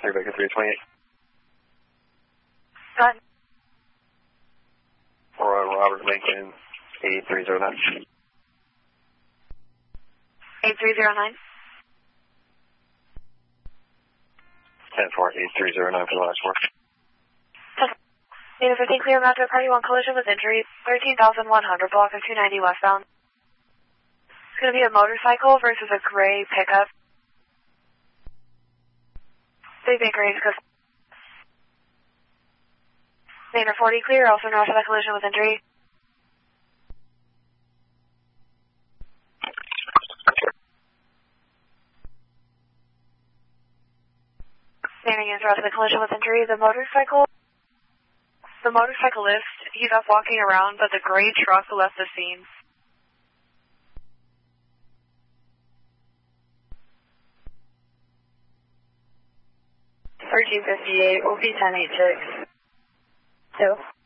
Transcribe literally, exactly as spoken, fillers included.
three Baker three twenty-eight. Got it. For Robert Lincoln, eight three zero nine. eight three zero nine. ten four, eight three zero nine for the last four. Native fifteen clear amount to party one collision with injury, thirteen thousand one hundred, block of two ninety westbound. It's going to be a motorcycle versus a gray pickup. Big Baker eight, because Native forty clear, also north of that collision with injury. Standing in front of the collision with injury, the motorcycle, the motorcyclist, he's up walking around, but the gray truck left the scene. thirteen fifty-eight, O P ten eighty-six. Two.